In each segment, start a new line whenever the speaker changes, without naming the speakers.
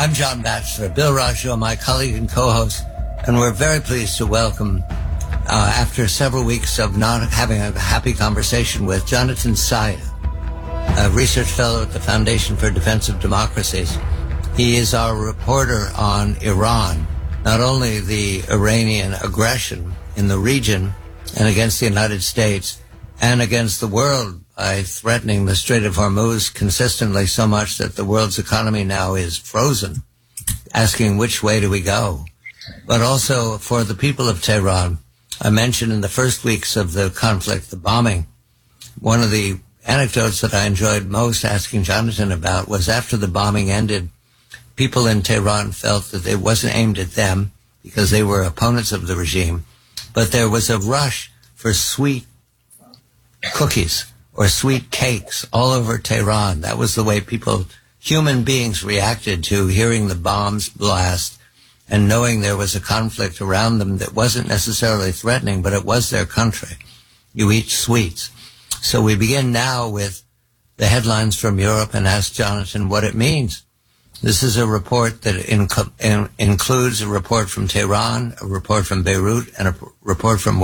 I'm John Batchelor, Bill Raggio, my colleague and co-host, and we're very pleased to welcome, after several weeks of not having a happy conversation with, Jonathan Sayed, a research fellow at the Foundation for Defense of Democracies. He is our reporter on Iran, not only the Iranian aggression in the region and against the United States and against the world by threatening the Strait of Hormuz consistently so much that the world's economy now is frozen, asking which way do we go, but also for the people of Tehran. I mentioned in the first weeks of the conflict, the bombing. One of the anecdotes that I enjoyed most asking Jonathan about was after the bombing ended, people in Tehran felt that it wasn't aimed at them because they were opponents of the regime, but there was a rush for sweet cookies or sweet cakes all over Tehran. That was the way human beings reacted to hearing the bombs blast and knowing there was a conflict around them that wasn't necessarily threatening, but it was their country. You eat sweets. So we begin now with the headlines from Europe and ask Jonathan what it means. This is a report that includes a report from Tehran, a report from Beirut, and a report from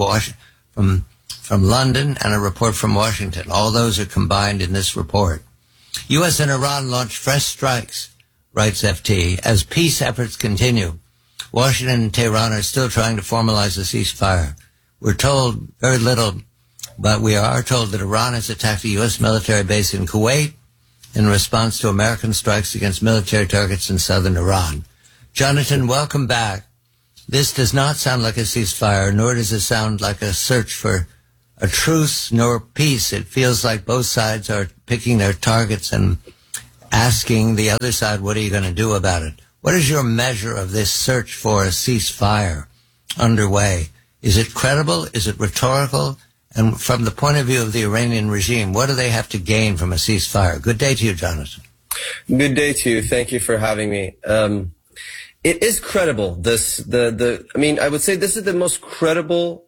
London, and a report from Washington. All those are combined in this report. U.S. and Iran launch fresh strikes, writes FT, as peace efforts continue. Washington and Tehran are still trying to formalize a ceasefire. We're told very little, but we are told that Iran has attacked a U.S. military base in Kuwait in response to American strikes against military targets in southern Iran. Jonathan, welcome back. This does not sound like a ceasefire, nor does it sound like a search for a truce nor peace. It feels like both sides are picking their targets and asking the other side, what are you going to do about it? What is your measure of this search for a ceasefire underway? Is it credible? Is it rhetorical? And from the point of view of the Iranian regime, what do they have to gain from a ceasefire? Good day to you, Jonathan.
Good day to you. Thank you for having me. It is credible. I would say this is the most credible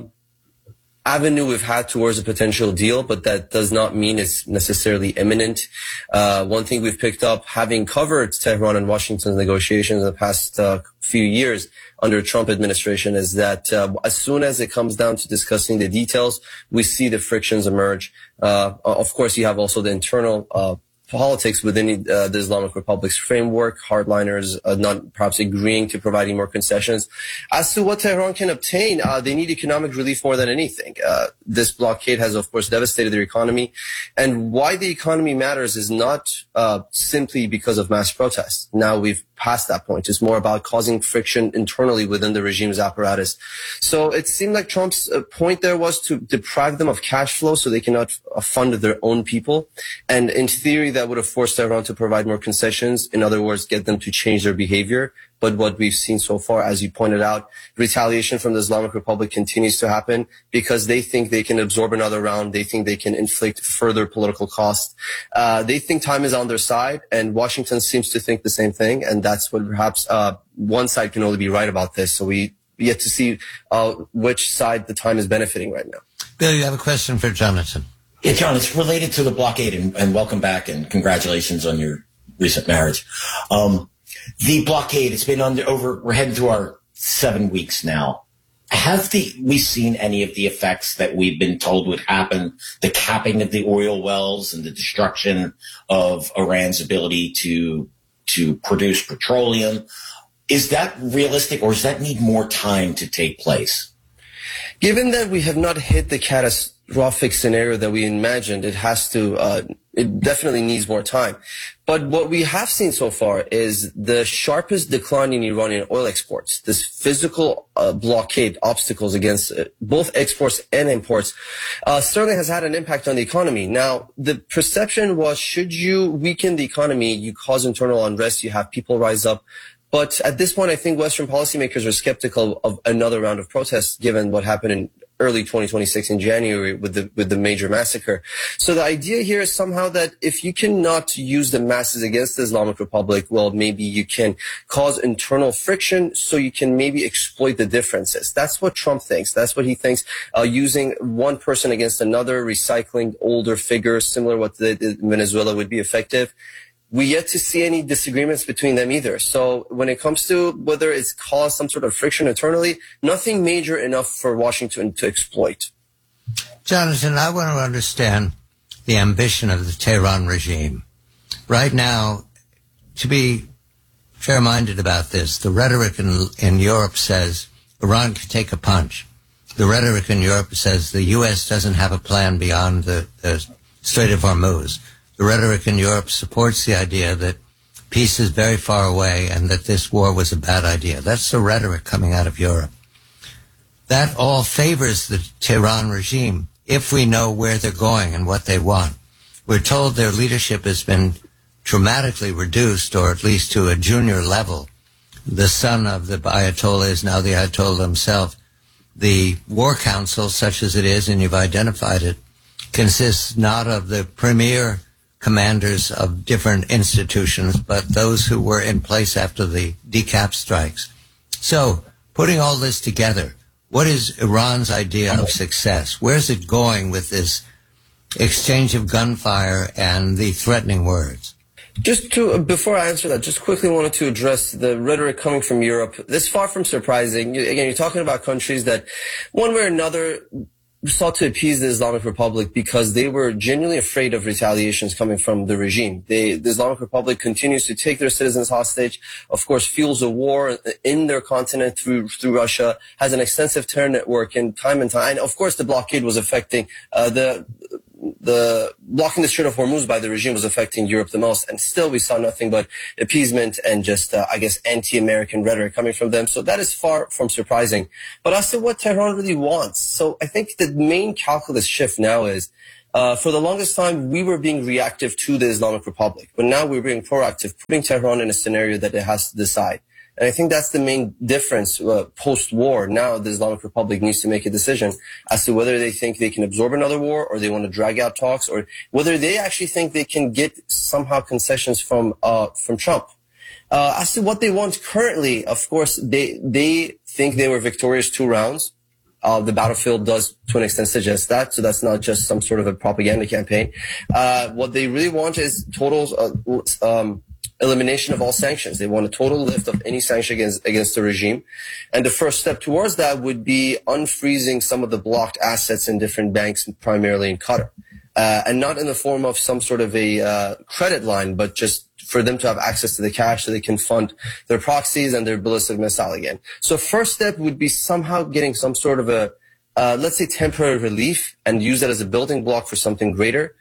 avenue we've had towards a potential deal, but that does not mean it's necessarily imminent. One thing we've picked up, having covered Tehran and Washington's negotiations in the past few years under Trump administration, is that as soon as it comes down to discussing the details, we see the frictions emerge. Of course, you have also the internal politics within the Islamic Republic's framework, hardliners not perhaps agreeing to providing more concessions. As to what Tehran can obtain, they need economic relief more than anything. This blockade has, of course, devastated their economy. And why the economy matters is not simply because of mass protests. Now we've passed that point. It's more about causing friction internally within the regime's apparatus. So it seemed like Trump's point there was to deprive them of cash flow so they cannot fund their own people. And in theory, that would have forced Tehran to provide more concessions. In other words, get them to change their behavior. But what we've seen so far, as you pointed out, retaliation from the Islamic Republic continues to happen because they think they can absorb another round. They think they can inflict further political cost. They think time is on their side, and Washington seems to think the same thing. And that's what perhaps one side can only be right about this. So we yet to see which side the time is benefiting right now.
Bill, you have a question for Jonathan.
Yeah, John, it's related to the blockade, and welcome back, and congratulations on your recent marriage. The blockade, it's been we're heading to our 7 weeks now. Have we seen any of the effects that we've been told would happen? The capping of the oil wells and the destruction of Iran's ability to produce petroleum. Is that realistic, or does that need more time to take place?
Given that we have not hit the catastrophic scenario that we imagined, it definitely needs more time. But what we have seen so far is the sharpest decline in Iranian oil exports. This physical blockade, obstacles against both exports and imports, certainly has had an impact on the economy. Now, the perception was, should you weaken the economy, you cause internal unrest, you have people rise up. But at this point, I think Western policymakers are skeptical of another round of protests, given what happened in early 2026 in January with the major massacre. So the idea here is somehow that if you cannot use the masses against the Islamic Republic, well, maybe you can cause internal friction so you can maybe exploit the differences. That's what Trump thinks. That's what he thinks, using one person against another, recycling older figures, similar to what did in Venezuela would be effective. we yet to see any disagreements between them either. So when it comes to whether it's caused some sort of friction internally, nothing major enough for Washington to exploit.
Jonathan, I want to understand the ambition of the Tehran regime. Right now, to be fair-minded about this, the rhetoric in Europe says Iran can take a punch. The rhetoric in Europe says the U.S. doesn't have a plan beyond the Strait of Hormuz. The rhetoric in Europe supports the idea that peace is very far away and that this war was a bad idea. That's the rhetoric coming out of Europe. That all favors the Tehran regime if we know where they're going and what they want. We're told their leadership has been dramatically reduced, or at least to a junior level. The son of the Ayatollah is now the Ayatollah himself. The War Council, such as it is, and you've identified it, consists not of the premier commanders of different institutions, but those who were in place after the decap strikes. So, putting all this together, what is Iran's idea of success? Where's it going with this exchange of gunfire and the threatening words?
Before I answer that, just quickly wanted to address the rhetoric coming from Europe. This is far from surprising. Again, you're talking about countries that, one way or another, sought to appease the Islamic Republic because they were genuinely afraid of retaliations coming from the regime. The Islamic Republic continues to take their citizens hostage, of course, fuels a war in their continent through Russia, has an extensive terror network, and time. And of course, the blockade was affecting the blocking the Strait of Hormuz by the regime was affecting Europe the most, and still we saw nothing but appeasement and just, anti-American rhetoric coming from them. So that is far from surprising. But as to what Tehran really wants, so I think the main calculus shift now is, for the longest time, we were being reactive to the Islamic Republic, but now we're being proactive, putting Tehran in a scenario that it has to decide. And I think that's the main difference post-war. Now the Islamic Republic needs to make a decision as to whether they think they can absorb another war, or they want to drag out talks, or whether they actually think they can get somehow concessions from Trump. As to what they want currently, of course, they think they were victorious 2 rounds. The battlefield does, to an extent, suggest that, so that's not just some sort of a propaganda campaign. What they really want is total elimination of all sanctions. They want a total lift of any sanction against the regime. And the first step towards that would be unfreezing some of the blocked assets in different banks, primarily in Qatar. And not in the form of some sort of a credit line, but just for them to have access to the cash so they can fund their proxies and their ballistic missile again. So first step would be somehow getting some sort of a, let's say, temporary relief, and use that as a building block for something greater.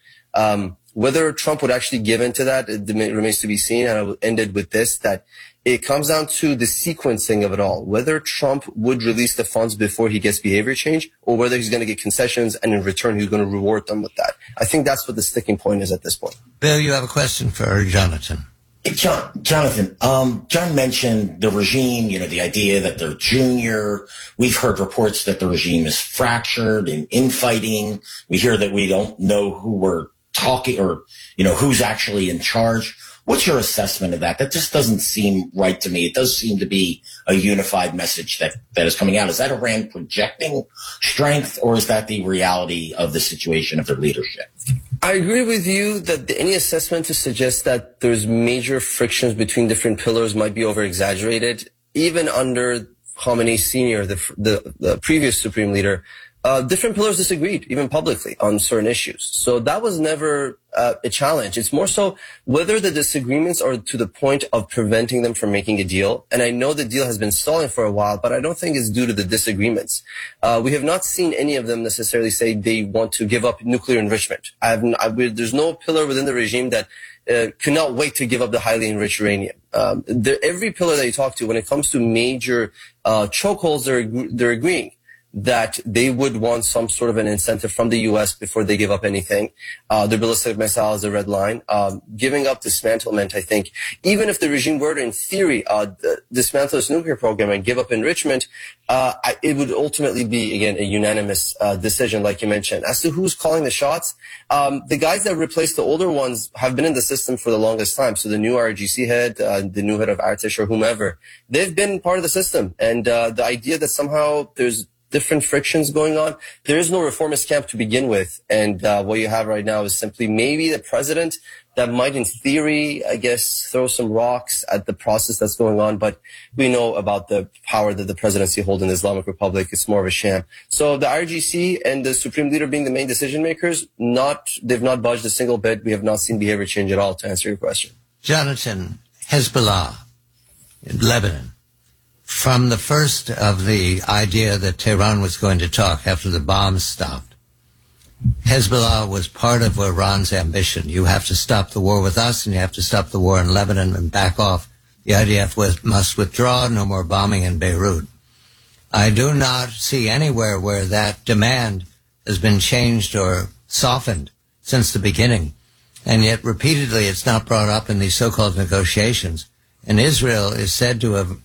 Whether Trump would actually give into that, it remains to be seen. And I will end it with this, that it comes down to the sequencing of it all. Whether Trump would release the funds before he gets behavior change, or whether he's going to get concessions and in return he's going to reward them with that. I think that's what the sticking point is at this point.
Bill, you have a question for Jonathan.
Jonathan, John mentioned the regime, the idea that they're junior. We've heard reports that the regime is fractured and infighting. We hear that we don't know who we're talking, or who's actually in charge. What's your assessment of that? That just doesn't seem right to me. It does seem to be a unified message that is coming out. Is that Iran projecting strength, or is that the reality of the situation of their leadership?
I agree with you that any assessment to suggest that there's major frictions between different pillars might be over-exaggerated. Even under Khamenei Sr., the previous supreme leader, different pillars disagreed, even publicly, on certain issues. So that was never a challenge. It's more so whether the disagreements are to the point of preventing them from making a deal. And I know the deal has been stalling for a while, but I don't think it's due to the disagreements. We have not seen any of them necessarily say they want to give up nuclear enrichment. There's no pillar within the regime that cannot wait to give up the highly enriched uranium. Every pillar that you talk to, when it comes to major chokeholds, they're agreeing that they would want some sort of an incentive from the U.S. before they give up anything. The ballistic missile is a red line. Giving up dismantlement, I think, even if the regime were to, in theory, dismantle its nuclear program and give up enrichment, it would ultimately be, again, a unanimous decision, like you mentioned. As to who's calling the shots, the guys that replaced the older ones have been in the system for the longest time. So the new RGC head, the new head of Artish, or whomever, they've been part of the system. And the idea that somehow there's different frictions going on, there is no reformist camp to begin with. And what you have right now is simply maybe the president that might, in theory, I guess, throw some rocks at the process that's going on. But we know about the power that the presidency holds in the Islamic Republic. It's more of a sham. So the IRGC and the Supreme Leader being the main decision makers, they've not budged a single bit. We have not seen behavior change at all, to answer your question.
Jonathan, Hezbollah in Lebanon, from the first of the idea that Tehran was going to talk after the bombs stopped, Hezbollah was part of Iran's ambition. You have to stop the war with us, and you have to stop the war in Lebanon and back off. The IDF must withdraw, no more bombing in Beirut. I do not see anywhere where that demand has been changed or softened since the beginning. And yet repeatedly it's not brought up in these so-called negotiations. And Israel is said to have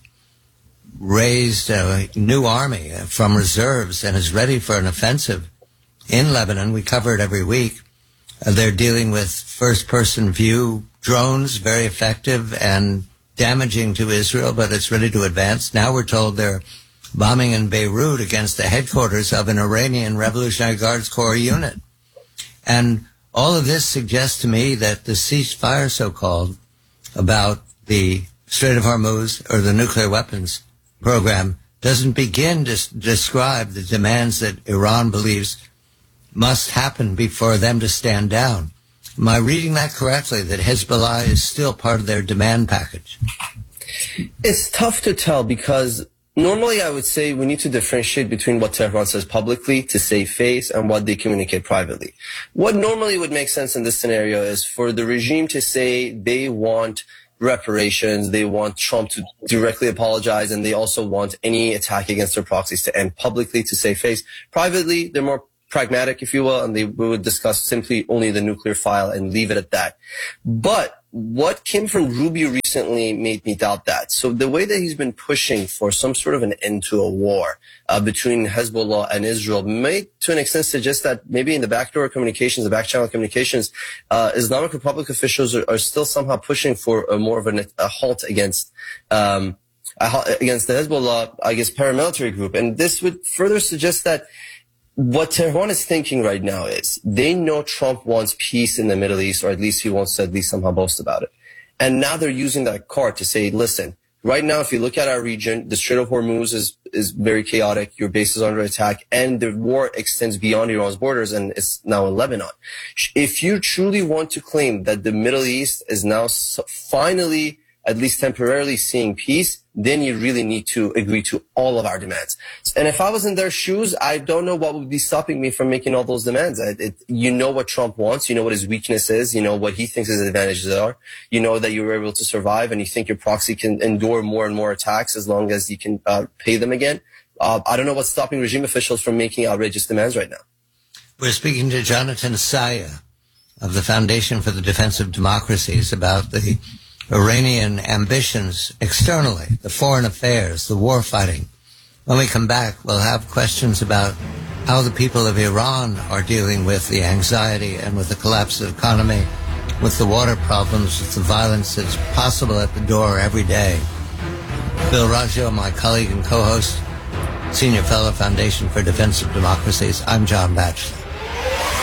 raised a new army from reserves and is ready for an offensive in Lebanon. We cover it every week. They're dealing with first-person view drones, very effective and damaging to Israel, but it's ready to advance. Now we're told they're bombing in Beirut against the headquarters of an Iranian Revolutionary Guards Corps unit. And all of this suggests to me that the ceasefire, so-called, about the Strait of Hormuz or the nuclear weapons program doesn't begin to describe the demands that Iran believes must happen before them to stand down. Am I reading that correctly, that Hezbollah is still part of their demand package?
It's tough to tell because normally I would say we need to differentiate between what Tehran says publicly to save face and what they communicate privately. What normally would make sense in this scenario is for the regime to say they want reparations, they want Trump to directly apologize, and they also want any attack against their proxies to end publicly to save face. Privately, they're more pragmatic, if you will, and we would discuss simply only the nuclear file and leave it at that. But what came from Rubio recently made me doubt that. So the way that he's been pushing for some sort of an end to a war between Hezbollah and Israel may, to an extent, suggest that maybe in the backdoor communications, the back channel communications, Islamic Republic officials are still somehow pushing for more of a halt against the Hezbollah, I guess, paramilitary group. And this would further suggest that what Tehran is thinking right now is they know Trump wants peace in the Middle East, or at least he wants to at least somehow boast about it. And now they're using that card to say, listen, right now, if you look at our region, the Strait of Hormuz is very chaotic. Your base is under attack, and the war extends beyond Iran's borders, and it's now in Lebanon. If you truly want to claim that the Middle East is now finally, at least temporarily, seeing peace, then you really need to agree to all of our demands. And if I was in their shoes, I don't know what would be stopping me from making all those demands. You know what Trump wants. You know what his weakness is. You know what he thinks his advantages are. You know that you were able to survive, and you think your proxy can endure more and more attacks as long as you can pay them again. I don't know what's stopping regime officials from making outrageous demands right now.
We're speaking to Jonathan Saya of the Foundation for the Defense of Democracies about the Iranian ambitions externally, the foreign affairs, the war fighting. When we come back, we'll have questions about how the people of Iran are dealing with the anxiety and with the collapse of the economy, with the water problems, with the violence that's possible at the door every day. Bill Raggio, my colleague and co-host, Senior Fellow, Foundation for Defense of Democracies. I'm John Batchelor.